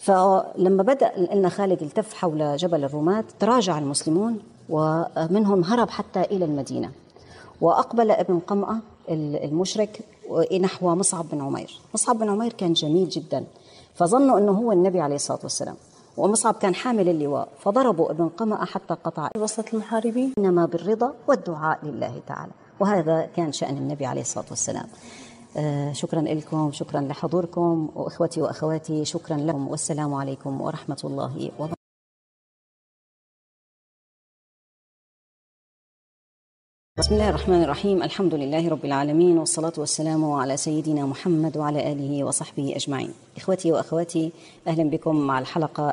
فلما بدأ لنا خالد التف حول جبل الرماة تراجع المسلمون ومنهم هرب حتى إلى المدينة، وأقبل ابن قمأة المشرك نحو مصعب بن عمير. مصعب بن عمير كان جميل جدا، فظنوا أنه هو النبي عليه الصلاة والسلام، ومصعب كان حامل اللواء، فضربوا ابن قمأة حتى قطع وسط المحاربين. إنما بالرضا والدعاء لله تعالى، وهذا كان شأن النبي عليه الصلاة والسلام. شكرا لكم، شكرا لحضوركم، وإخوتي وأخواتي شكرا لكم، والسلام عليكم ورحمة الله وبركاته. بسم الله الرحمن الرحيم، الحمد لله رب العالمين، والصلاة والسلام على سيدنا محمد وعلى آله وصحبه أجمعين. إخوتي وأخواتي، أهلا بكم مع الحلقة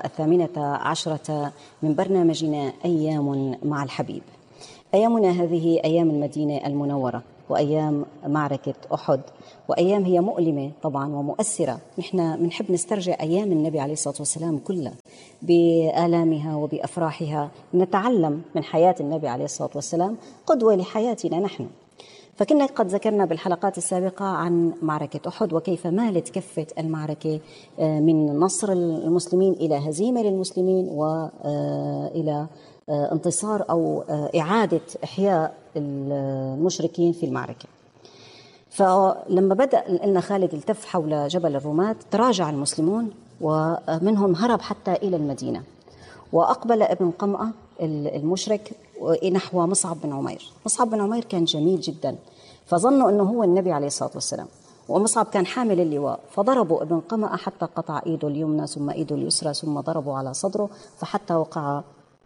18 من برنامجنا أيام مع الحبيب. أيامنا هذه أيام المدينة المنورة، وأيام معركة أحد، وأيام هي مؤلمة طبعا ومؤثرة. نحن بنحب نسترجع أيام النبي عليه الصلاة والسلام كلها بآلامها وبأفراحها، نتعلم من حياة النبي عليه الصلاة والسلام قدوة لحياتنا نحن. فكنا قد ذكرنا بالحلقات السابقة عن معركة أحد، وكيف مالت كفة المعركة من نصر المسلمين إلى هزيمة للمسلمين، وإلى انتصار أو إعادة إحياء المشركين في المعركة. فلما بدأ لنا خالد التف حول جبل الرماة تراجع المسلمون ومنهم هرب حتى إلى المدينة، وأقبل ابن قمأة المشرك نحو مصعب بن عمير. مصعب بن عمير كان جميل جدا، فظنوا أنه هو النبي عليه الصلاة والسلام، ومصعب كان حامل اللواء، فضربوا ابن قمأة حتى قطع إيده اليمنى ثم إيده اليسرى، ثم ضربوا على صدره فحتى وقع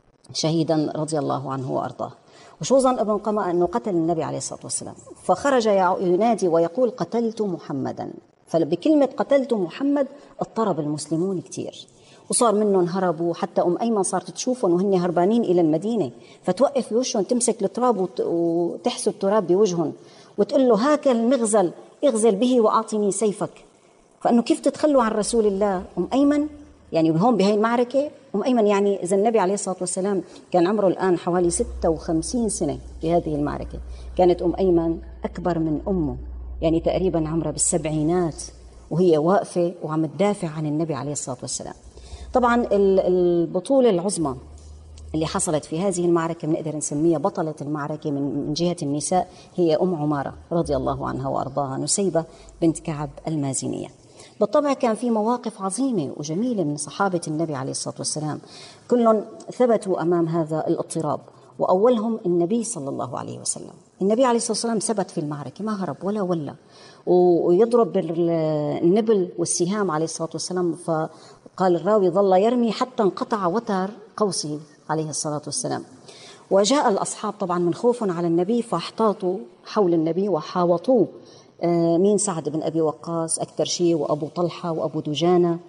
شهيدا رضي الله عنه وأرضاه. وشو ظن ابن قمأة أنه قتل النبي عليه الصلاة والسلام، فخرج ينادي ويقول قتلت محمدا. فبكلمة قتلت محمد اضطرب المسلمون كتير، وصار منهم هربوا، حتى أيمن صارت تشوفهم وهن هربانين إلى المدينة، فتوقف بوجههم تمسك التراب وتحسب التراب بوجههم وتقول له هاك المغزل اغزل به وأعطني سيفك. فأنه كيف تتخلوا عن رسول الله؟ أيمن يعني هون بهي المعركة أيمن، يعني إذا النبي عليه الصلاة والسلام كان عمره الآن حوالي 56 سنة في هذه المعركة، كانت أيمن أكبر من أمه، يعني تقريبا عمرها بالسبعينات، وهي واقفة وعم تدافع عن النبي عليه الصلاة والسلام. طبعا البطولة العظمى اللي حصلت في هذه المعركة بنقدر نسميها بطلة المعركة من جهة النساء هي عمارة رضي الله عنها وأرضاها، نسيبة بنت كعب المازنية. بالطبع كان في مواقف عظيمة وجميلة من صحابة النبي عليه الصلاة والسلام، كلهم ثبتوا أمام هذا الاضطراب، وأولهم النبي صلى الله عليه وسلم. النبي عليه الصلاة والسلام ثبت في المعركة، ما هرب ولا ويضرب بالنبل والسهام عليه الصلاة والسلام. فقال الراوي ظل يرمي حتى انقطع وتر قوسه عليه الصلاة والسلام. وجاء الأصحاب طبعا من خوف على النبي فاحتاطوا حول النبي وحاوطوه، مين؟ سعد بن أبي وقاص أكثر شيء، وأبو طلحة وأبو دجانة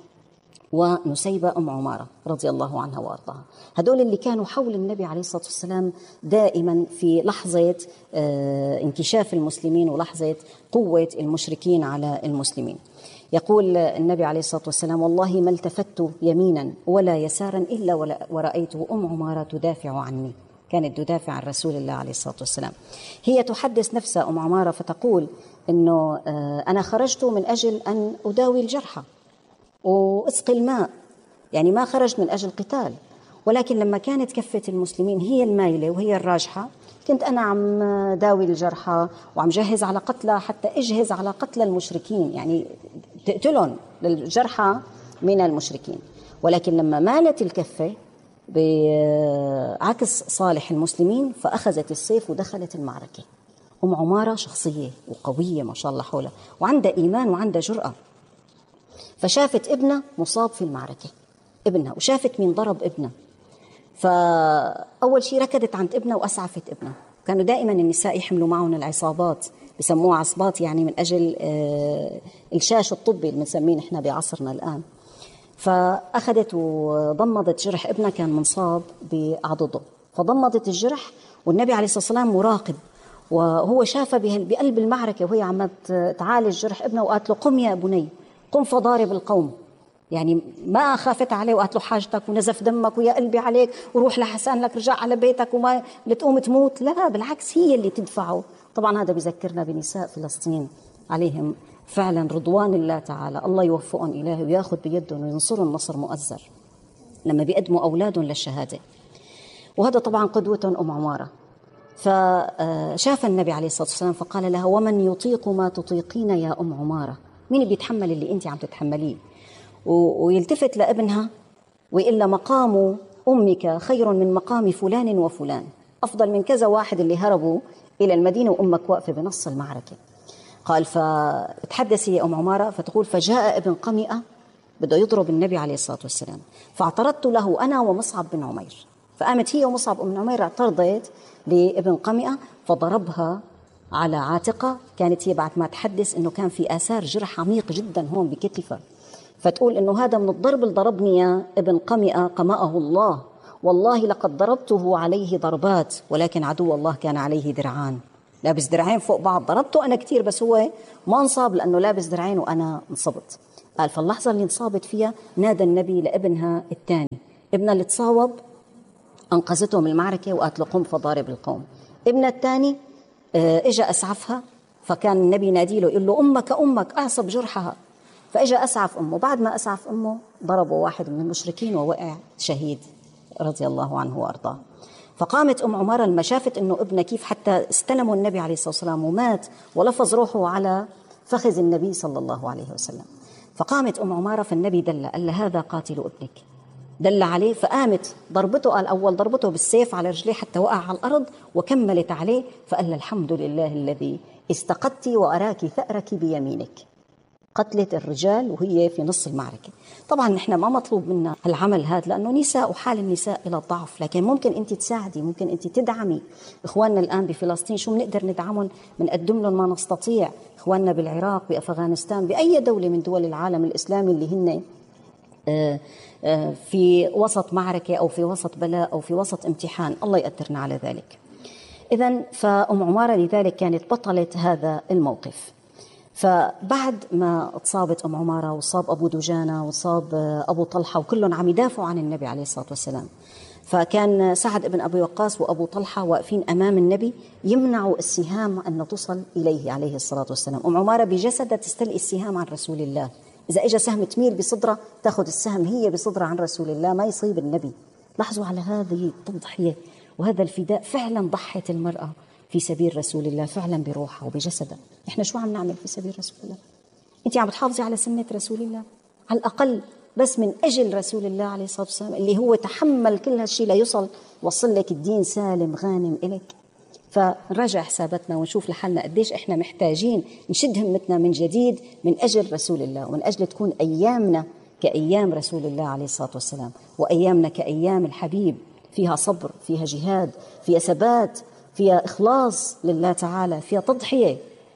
ونسيبة عمارة رضي الله عنها وأرضاها. هدول اللي كانوا حول النبي عليه الصلاة والسلام دائما في لحظة انكشاف المسلمين ولحظة قوة المشركين على المسلمين. يقول النبي عليه الصلاة والسلام والله ما التفت يمينا ولا يسارا إلا ورأيت عمارة تدافع عني، كانت تدافع عن رسول الله عليه الصلاة والسلام. هي تحدث نفسها عمارة فتقول إنه أنا خرجت من أجل أن أداوي الجرحى وأسقي الماء، يعني ما خرجت من أجل قتال، ولكن لما كانت كفة المسلمين هي المايلة وهي الراجحة كنت أنا عم داوي الجرحى وعم جهز على قتلى، حتى أجهز على قتل المشركين، يعني تقتلهم للجرحى من المشركين. ولكن لما مالت الكفة بعكس صالح المسلمين فأخذت السيف ودخلت المعركة. عمارة شخصية وقوية ما شاء الله حولها، وعندها إيمان وعندها جرأة. فشافت ابنها مصاب في المعركة، ابنها، وشافت مين ضرب ابنها، فأول شيء ركضت عند ابنها وأسعفت ابنها. كانوا دائما النساء يحملوا معهم العصابات، بسموها عصبات يعني من أجل الشاش الطبي اللي بنسميه نحن بعصرنا الآن. فأخذت وضمضت جرح ابنها، كان منصاب بعضده، فضمضت الجرح، والنبي عليه الصلاة والسلام مراقب، وهو شافها بقلب المعركة وهي عم تعالج جرح ابنها، وقالت له قم يا بني قم فضارب القوم، يعني ما خافت عليه وقالت له حاجتك ونزف دمك ويا قلبي عليك وروح لحسان لك رجع على بيتك وما لتقوم تموت، لا بالعكس هي اللي تدفعه. طبعا هذا بيذكرنا بنساء فلسطين عليهم فعلا رضوان الله تعالى، الله يوفقهم إلهي وياخذ بيدهم وينصرهم نصر مؤزر لما بيقدموا أولادهم للشهادة. وهذا طبعا قدوة أم عمارة. فشاف النبي عليه الصلاة والسلام فقال لها: ومن يطيق ما تطيقين يا أم عمارة؟ مين بيتحمل اللي أنت عم تتحمليه؟ ويلتفت لابنها وإلا مقام أمك خير من مقام فلان وفلان، أفضل من كذا واحد اللي هربوا إلى المدينة وأمك واقفة بنص المعركة. قال فتحدثي يا أم عمارة، فتقول: فجاء ابن قمئة بده يضرب النبي عليه الصلاة والسلام، فاعترضت له أنا ومصعب بن عمير. فقامت هي ومصعب بن عمير اعترضت لابن قمئة فضربها على عاتقة. كانت هي بعد ما تحدث أنه كان في آثار جرح عميق جدا هون بكتفها، فتقول أنه هذا من الضرب اللي ضربني يا ابن قمئة قمأه الله، والله لقد ضربته عليه ضربات ولكن عدو الله كان عليه درعان، لابس درعين فوق بعض، ضربته أنا كتير بس هو ما انصاب لأنه لابس درعين وأنا انصبت. قال فاللحظة اللي انصابت فيها نادى النبي لابنها الثاني، ابنها اللي تصاوب أنقذته من المعركة وقالت له: قم فضارب القوم. ابنها الثاني اجى أسعفها، فكان النبي ينادي له يقول له: أمك أمك أعصب جرحها. فاجى أسعف أمه، بعد ما أسعف أمه ضربه واحد من المشركين ووقع شهيد رضي الله عنه وأرضاه. فقامت أم عمارة لما شافت أنه ابنها كيف حتى استلموا النبي عليه الصلاة والسلام ومات ولفظ روحه على فخذ النبي صلى الله عليه وسلم، فقامت أم عمارة فالنبي قال لها: هذا قاتل ابنك، دل عليه. فقامت ضربته، قال أول ضربته بالسيف على رجليه حتى وقع على الأرض، وكملت عليه فقال: الحمد لله الذي استقدت وأراك ثأرك بيمينك. قتلت الرجال وهي في نص المعركة. طبعا نحن ما مطلوب منا العمل هذا لأنه نساء وحال النساء إلى الضعف، لكن ممكن أنت تساعدي، ممكن أنت تدعمي إخواننا الآن بفلسطين. شو بنقدر ندعمهم؟ بنقدم لهم ما نستطيع. إخواننا بالعراق، بأفغانستان، بأي دولة من دول العالم الإسلامي اللي هن في وسط معركة أو في وسط بلاء أو في وسط امتحان، الله يقدرنا على ذلك. إذن فأم عمارة لذلك كانت بطلة هذا الموقف. فبعد ما اتصابت أم عمارة وصاب أبو دجانة وصاب أبو طلحة وكلهم عم يدافعوا عن النبي عليه الصلاة والسلام، فكان سعد بن أبي وقاص وأبو طلحة واقفين أمام النبي يمنعوا السهام أن تصل إليه عليه الصلاة والسلام. أم عمارة بجسدها تستلقي السهام عن رسول الله، إذا إجا سهم تميل بصدرها تأخذ السهم هي بصدرها عن رسول الله ما يصيب النبي. لاحظوا على هذه التضحية وهذا الفداء، فعلا ضحت المرأة في سبيل رسول الله فعلا بروحها وبجسدها. إحنا شو عم نعمل في سبيل رسول الله؟ أنت عم بتحافظي على سنة رسول الله على الأقل بس من أجل رسول الله عليه الصلاة والسلام اللي هو تحمل كل هالشيء ليوصل وصل لك الدين سالم غانم إليك. فنراجع حساباتنا ونشوف لحالنا قديش إحنا محتاجين نشد همتنا من جديد من أجل رسول الله، ومن أجل تكون أيامنا كأيام رسول الله عليه الصلاة والسلام، وأيامنا كأيام الحبيب فيها صبر، فيها جهاد، فيها ثبات، فيها إخلاص لله تعالى، فيها تضحية.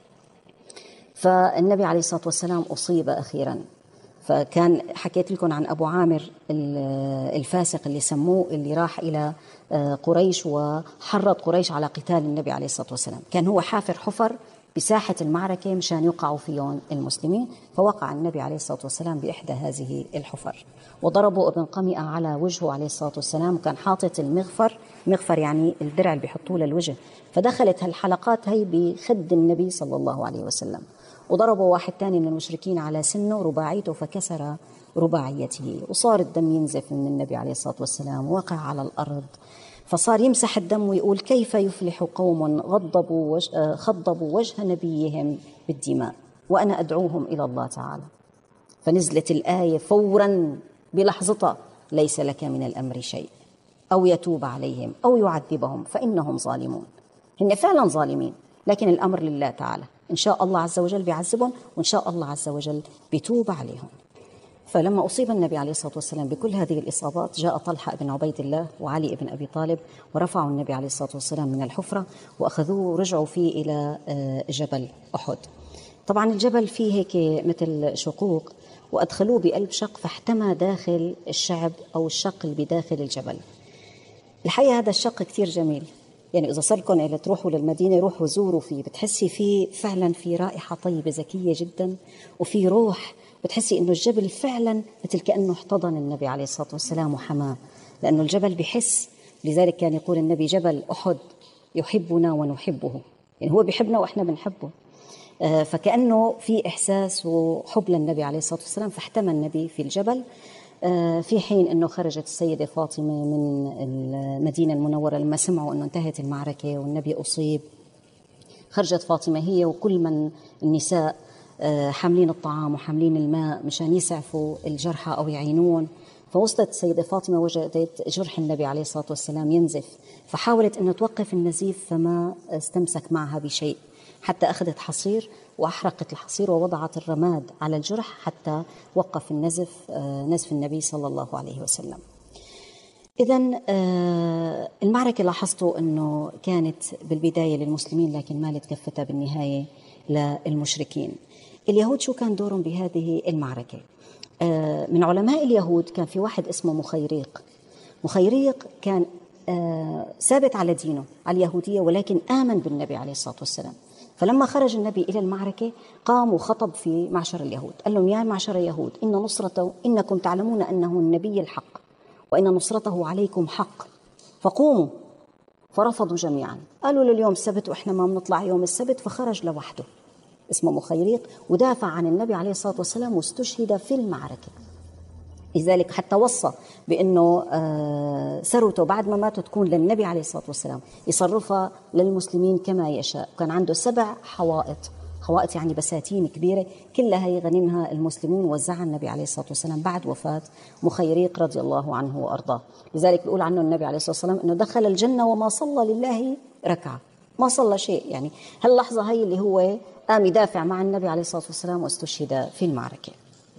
فالنبي عليه الصلاة والسلام أصيب أخيرا. فكان حكيت لكم عن أبو عامر الفاسق اللي سموه، اللي راح إلى قريش وحرض قريش على قتال النبي عليه الصلاة والسلام. كان هو حافر حفر بساحة المعركة مشان يقعوا فيهم المسلمين، فوقع النبي عليه الصلاة والسلام بإحدى هذه الحفر وضربوا ابن قمئة على وجهه عليه الصلاة والسلام، وكان حاطط المغفر، مغفر يعني الدرع اللي بيحطوه للوجه، فدخلت هالحلقات هي بخد النبي صلى الله عليه وسلم. وضربوا واحد تاني من المشركين على سنه رباعيته فكسر رباعيته، وصار الدم ينزف من النبي عليه الصلاة والسلام، وقع على الأرض، فصار يمسح الدم ويقول: كيف يفلح قوم خضبوا وجه نبيهم بالدماء وأنا أدعوهم إلى الله تعالى. فنزلت الآية فورا بلحظتها: ليس لك من الأمر شيء، أو يتوب عليهم أو يعذبهم فإنهم ظالمون. هن فعلا ظالمين، لكن الأمر لله تعالى، إن شاء الله عز وجل بيعذبهم وإن شاء الله عز وجل بيتوب عليهم. فلما أصيب النبي عليه الصلاة والسلام بكل هذه الإصابات، جاء طلحة بن عبيد الله وعلي بن أبي طالب ورفعوا النبي عليه الصلاة والسلام من الحفرة وأخذوه ورجعوا فيه إلى جبل أحد. طبعا الجبل فيه هيك مثل شقوق، وأدخلوه بقلب شق فاحتمى داخل الشعب أو الشق اللي بداخل الجبل. الحقيقة هذا الشق كتير جميل، يعني إذا صركم إلى تروحوا للمدينة روحوا زوروا فيه، بتحسي فيه فعلا في رائحة طيبة ذكية جدا وفي روح، بتحسي إنه الجبل فعلا مثل كأنه احتضن النبي عليه الصلاة والسلام وحماه، لأنه الجبل بحس. لذلك كان يقول النبي: جبل أحد يحبنا ونحبه، يعني هو بيحبنا وإحنا بنحبه. فكأنه في إحساس وحب للنبي عليه الصلاة والسلام، فاحتمى النبي في الجبل. في حين أنه خرجت السيدة فاطمة من المدينة المنورة لما سمعوا أنه انتهت المعركة والنبي أصيب. خرجت فاطمة هي وكل من النساء حاملين الطعام وحاملين الماء مشان يسعفوا الجرحى أو يعينون. فوصلت السيدة فاطمة وجدت جرح النبي عليه الصلاة والسلام ينزف، فحاولت أن توقف النزيف فما استمسك معها بشيء، حتى أخذت حصير وأحرقت الحصير ووضعت الرماد على الجرح حتى وقف النزف، نزف النبي صلى الله عليه وسلم. إذن المعركة لاحظتوا أنه كانت بالبداية للمسلمين لكن مالت كفتها بالنهاية للمشركين. اليهود شو كان دورهم بهذه المعركة؟ من علماء اليهود كان في واحد اسمه مخيريق. مخيريق كان ثابت على دينه، على اليهودية، ولكن آمن بالنبي عليه الصلاة والسلام. فلما خرج النبي إلى المعركة قام وخطب في معشر اليهود، قال لهم: يا معشر اليهود، إن نصرته إنكم تعلمون أنه النبي الحق وإن نصرته عليكم حق، فقوموا. فرفضوا جميعا، قالوا له: اليوم السبت وإحنا ما بنطلع يوم السبت. فخرج لوحده اسمه مخيريق ودافع عن النبي عليه الصلاة والسلام واستشهد في المعركة. لذلك حتى وصى بأنه ثروته بعد ما ماتوا تكون للنبي عليه الصلاة والسلام، يصرفها للمسلمين كما يشاء. كان عنده 7 حوائط يعني بساتين كبيرة، كلها يغنمها المسلمون، وزعها النبي عليه الصلاة والسلام بعد وفاة مخيريق رضي الله عنه وأرضاه. لذلك بيقول عنه النبي عليه الصلاة والسلام أنه دخل الجنة وما صلى لله ركعة، ما صلى شيء. يعني هاللحظة هي اللي هو قام يدافع مع النبي عليه الصلاة والسلام واستشهد في المعركة.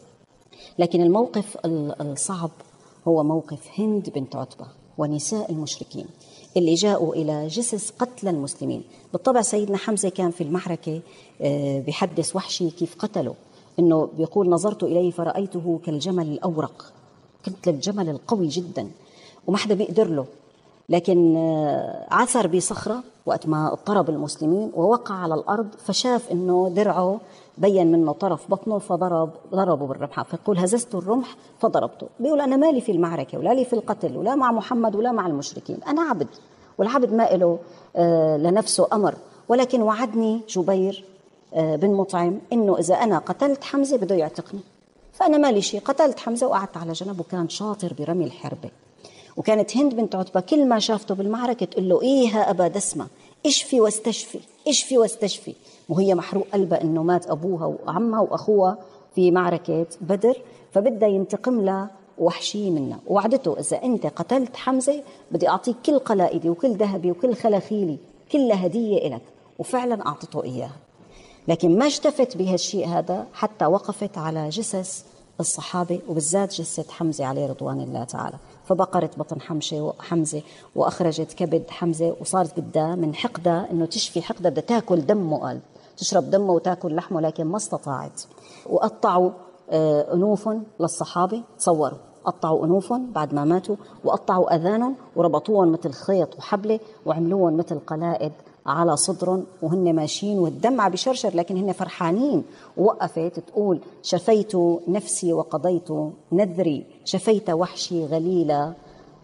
لكن الموقف الصعب هو موقف هند بنت عتبة ونساء المشركين اللي جاءوا إلى جسس قتل المسلمين. بالطبع سيدنا حمزة كان في المعركة بيحدث وحشي كيف قتله، إنه بيقول: نظرت إليه فرأيته كالجمل الأورق، كنت الجمل القوي جدا وما حدا بيقدر له، لكن عثر بصخرة وقت ما اضطرب المسلمين ووقع على الأرض، فشاف إنه درعه بين منه طرف بطنه فضربه بالرمحة. فيقول: هززت الرمح فضربته. بيقول: أنا مالي في المعركة ولا لي في القتل ولا مع محمد ولا مع المشركين، أنا عبد، والعبد ما له لنفسه أمر، ولكن وعدني جبير بن مطعم إنه إذا أنا قتلت حمزة بده يعتقني، فأنا مالي شيء، قتلت حمزة وقعدت على جنب. وكان شاطر برمي الحربة. وكانت هند بنت عتبة كل ما شافته بالمعركة تقول له: إيها أبا دسمة، اشفي واستشفي، اشفي واستشفي. وهي محروق قلبها إنه مات أبوها وعمها وأخوها في معركة بدر، فبدها ينتقم لها وحشي منها. ووعدته: إذا أنت قتلت حمزة بدي أعطيك كل قلائدي وكل ذهبي وكل خلاخيلي، كلها هدية إلك. وفعلا أعطته إياها، لكن ما اشتفت بهالشيء هذا حتى وقفت على جثث الصحابة، وبالذات جثة حمزة عليه رضوان الله تعالى. فبقرت بطن حمزة وأخرجت كبد حمزة، وصارت بدها من حقدها إنه تشفي حقدها، بدها تاكل دمه، قال تشرب دمه وتاكل لحمه، لكن ما استطاعت. وقطعوا أنوفهم للصحابة، تصوروا قطعوا أنوفهم بعد ما ماتوا، وقطعوا أذانهم وربطوهم مثل خيط وحبلة وعملوهم مثل قلائد على صدرهم وهن ماشيين، والدمع بشرشر لكن هن فرحانين. ووقفت تقول: شفيت نفسي وقضيت نذري، شفيت وحشي غليل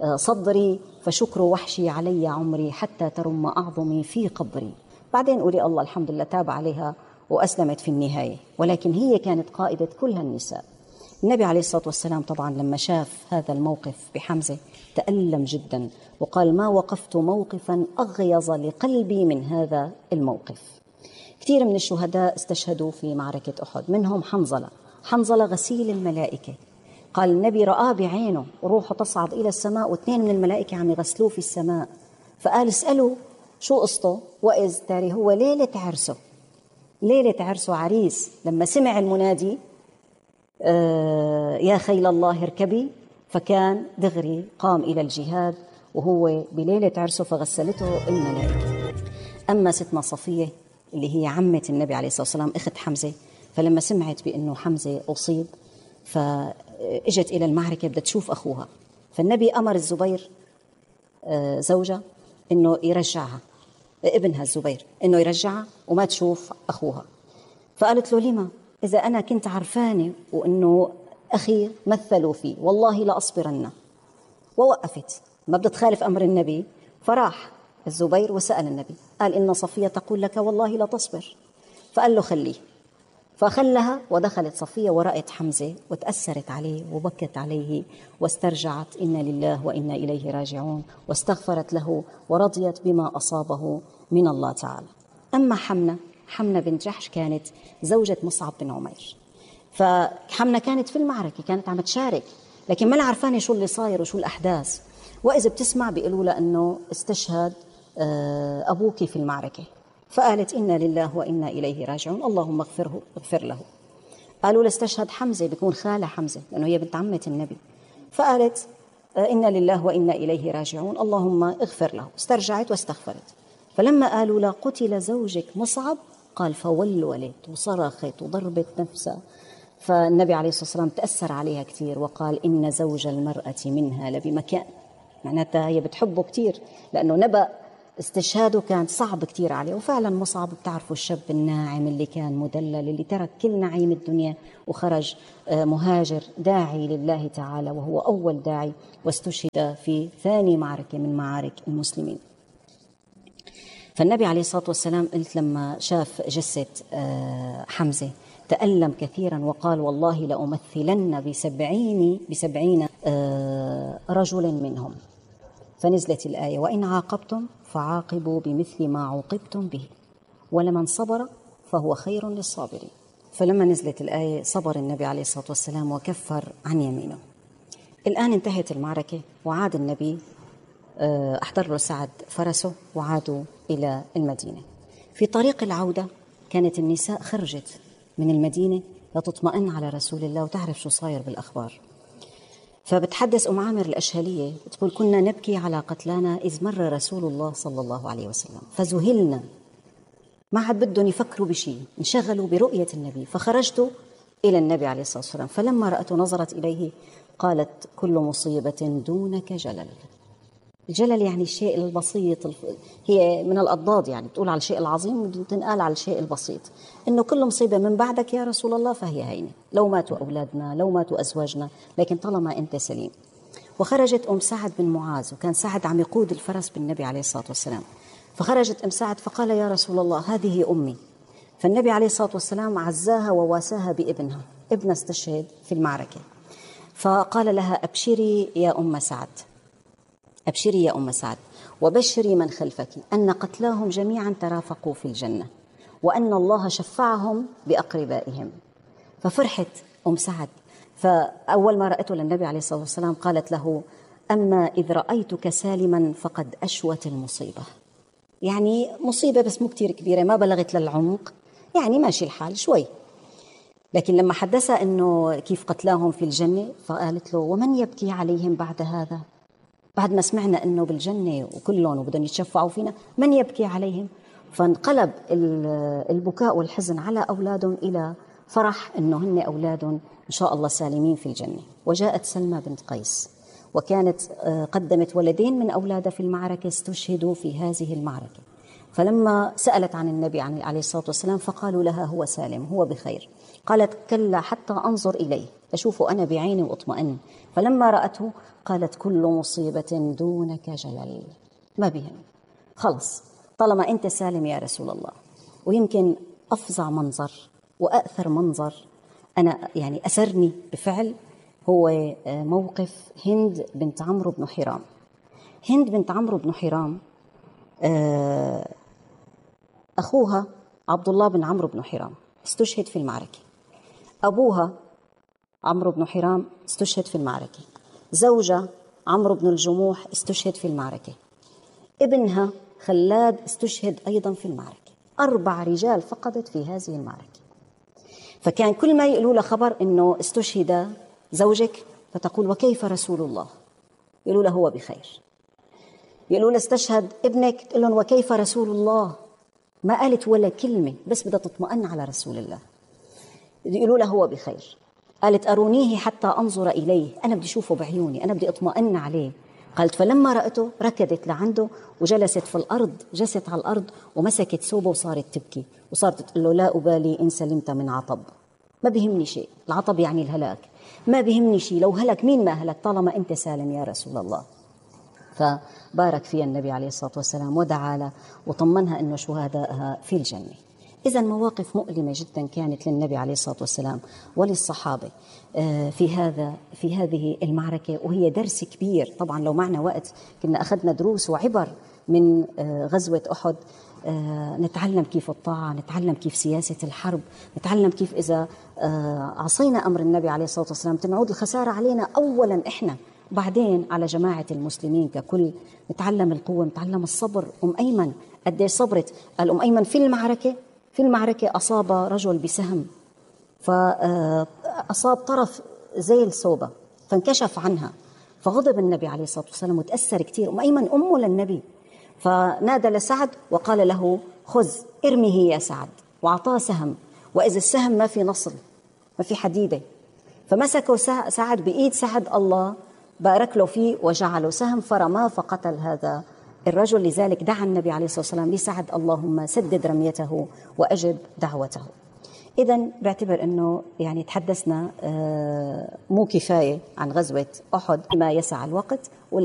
صدري، فشكر وحشي علي عمري، حتى ترم أعظمي في قبري. بعدين قولي الله الحمد لله تاب عليها وأسلمت في النهاية، ولكن هي كانت قائدة كل هالنساء. النبي عليه الصلاة والسلام طبعا لما شاف هذا الموقف بحمزة تألم جدا، وقال: ما وقفت موقفا أغيظ لقلبي من هذا الموقف. كثير من الشهداء استشهدوا في معركة أحد، منهم حنظلة غسيل الملائكة. قال النبي رآه بعينه وروحه تصعد إلى السماء، واثنين من الملائكة عم يغسلوه في السماء. فقال: اسألوا شو قصته. وإذ تاري هو ليلة عرسه عريس، لما سمع المنادي يا خيل الله اركبي، فكان دغري قام إلى الجهاد وهو بليلة عرسه، فغسلته الملائكة. أما ستنا صفية اللي هي عمة النبي عليه الصلاة والسلام، أخت حمزة، فلما سمعت بأنه حمزة أصيب فإجت إلى المعركة بدها تشوف أخوها. فالنبي أمر الزبير زوجها إنه يرجعها، ابنها الزبير إنه يرجعها وما تشوف أخوها. فقالت له: لما؟ إذا أنا كنت عرفانة وإنه أخي مثلوا فيه والله لأصبرن. ووقفت، ما بدها تخالف أمر النبي. فراح الزبير وسأل النبي، قال: إن صفية تقول لك والله لا تصبر. فقال له خليه، فخلها ودخلت صفية ورأت حمزة وتأثرت عليه وبكت عليه واسترجعت إنا لله وإنا إليه راجعون، واستغفرت له ورضيت بما أصابه من الله تعالى. أما حمنة بنت جحش كانت زوجة مصعب بن عمير، فحمنة كانت في المعركة، كانت عم تشارك، لكن ما عرفانة شو اللي صاير وشو الأحداث. وإذا بتسمع بيقولوا لها أنه استشهد أبوك في المعركة، فقالت إنا لله وإنا إليه راجعون اللهم اغفر له. قالوا لاستشهد حمزة، بيكون خالة حمزة لأنه هي بنت عمة النبي، فقالت إنا لله وإنا إليه راجعون اللهم اغفر له. استرجعت واستغفرت. فلما قالوا لا قتل زوجك مصعب، قال فولولت وصرخت وضربت نفسها. فالنبي عليه الصلاة والسلام تأثر عليها كثير وقال إن زوج المرأة منها لبمكان، معناتها هي بتحبه كثير، لأنه نبأ استشهاده كان صعب كتير عليه. وفعلا مصعب بتعرفوا الشاب الناعم اللي كان مدلل، اللي ترك كل نعيم الدنيا وخرج مهاجر داعي لله تعالى، وهو أول داعي، واستشهد في ثاني معركة من معارك المسلمين. فالنبي عليه الصلاة والسلام قلت لما شاف جثة حمزة تألم كثيرا وقال والله لأمثلن بسبعين رجل منهم. فنزلت الآية وإن عاقبتم فعاقبوا بمثل ما عوقبتم به ولمن صبر فهو خير للصابرين. فلما نزلت الآية صبر النبي عليه الصلاة والسلام وكفر عن يمينه. الآن انتهت المعركة وعاد النبي، أحضر له سعد فرسه وعادوا إلى المدينة. في طريق العودة كانت النساء خرجت من المدينة لتطمئن على رسول الله وتعرف شو صاير بالأخبار. فبتحدث أم عامر الأشهلية بتقول كنا نبكي على قتلانا إذ مر رسول الله صلى الله عليه وسلم فذهلنا، ما عاد بدهم يفكروا بشيء، انشغلوا برؤية النبي. فخرجت إلى النبي عليه الصلاة والسلام فلما رأته نظرت إليه قالت كل مصيبة دونك جلل. الجلل يعني الشيء البسيط، هي من الأضداد، يعني بتقول على الشيء العظيم تنقال على الشيء البسيط، إنه كل مصيبة من بعدك يا رسول الله فهي هينة، لو ماتوا أولادنا لو ماتوا أزواجنا، لكن طالما أنت سليم. وخرجت أم سعد بن معاذ، وكان سعد عم يقود الفرس بالنبي عليه الصلاة والسلام. فخرجت أم سعد فقال يا رسول الله هذه أمي. فالنبي عليه الصلاة والسلام عزاها وواساها بابنها، ابنها استشهد في المعركة. فقال لها أبشري يا أم سعد، أبشري يا أم سعد وبشري من خلفك أن قتلاهم جميعا ترافقوا في الجنة وأن الله شفعهم بأقربائهم. ففرحت أم سعد. فأول ما رأته للنبي عليه الصلاة والسلام قالت له أما إذ رأيتك سالما فقد أشوت المصيبة، يعني مصيبة بس مو كتير كبيرة، ما بلغت للعمق، يعني ماشي الحال شوي. لكن لما حدثها أنه كيف قتلاهم في الجنة فقالت له ومن يبكي عليهم بعد هذا، بعد ما سمعنا أنه بالجنة وكلهم وبدهم يتشفعوا فينا، من يبكي عليهم؟ فانقلب البكاء والحزن على أولادهم إلى فرح أنه هن أولادهم إن شاء الله سالمين في الجنة. وجاءت سلمى بنت قيس وكانت قدمت ولدين من أولادها في المعركة استشهدوا في هذه المعركة. فلما سألت عن النبي عليه الصلاة والسلام فقالوا لها هو سالم هو بخير. قالت كلا حتى أنظر إليه أشوفه أنا بعيني وأطمئن. فلما رأته قالت كل مصيبة دونك جلل، ما بهم، خلص طالما أنت سالم يا رسول الله. ويمكن أفظع منظر وأأثر منظر أنا يعني أسرني بفعل هو موقف هند بنت عمرو بن حرام. هند بنت عمرو بن حرام أخوها عبد الله بن عمرو بن حرام استشهد في المعركة، أبوها عمرو بن حرام استشهد في المعركة، زوجها عمرو بن الجموح استشهد في المعركة، ابنها خلاد استشهد أيضا في المعركة. 4 رجال فقدت في هذه المعركة. فكان كل ما يقولوا له خبر إنه استشهد زوجك فتقول وكيف رسول الله، يقولوا له هو بخير. يقولوا له استشهد ابنك تقول لهم وكيف رسول الله، ما قالت ولا كلمة بس بدها تطمئن على رسول الله. يقولوا له هو بخير. قالت أرونيه حتى أنظر إليه، أنا بدي أشوفه بعيوني، أنا بدي أطمئن عليه. قالت فلما رأته ركضت لعنده وجلست في الأرض، جلست على الأرض ومسكت ثوبه وصارت تبكي وصارت تقول له لا أبالي إن سلمت من عطب، ما بيهمني شيء، العطب يعني الهلاك، ما بيهمني شيء لو هلك مين ما هلك طالما أنت سالم يا رسول الله. فبارك فيها النبي عليه الصلاة والسلام ودعا له وطمنها أنه شهدائها في الجنة. إذا مواقف مؤلمة جدا كانت للنبي عليه الصلاة والسلام وللصحابة في هذه المعركة، وهي درس كبير. طبعا لو معنا وقت كنا أخذنا دروس وعبر من غزوة أحد. نتعلم كيف الطاعة، نتعلم كيف سياسة الحرب، نتعلم كيف إذا عصينا أمر النبي عليه الصلاة والسلام تنعود الخسارة علينا أولا إحنا، بعدين على جماعة المسلمين ككل. نتعلم القوة، نتعلم الصبر. أيمن قديش صبرت. أيمن في المعركة أصاب رجل بسهم، فأصاب طرف زي الصوبة فانكشف عنها، فغضب النبي عليه الصلاة والسلام وتأثر كثير. أيمن أمه للنبي، فنادى لسعد وقال له خذ ارميه يا سعد، وأعطاه سهم. وإذا السهم ما في نصل، ما في حديدة، فمسكه سعد بإيد سعد، الله بارك له فيه وجعله سهم فرماه فقتل هذا الرجل. لذلك دعا النبي عليه الصلاة والسلام لسعد اللهم سدد رميته وأجب دعوته. إذن بعتبر أنه يعني تحدثنا مو كفاية عن غزوة أحد، ما يسع الوقت.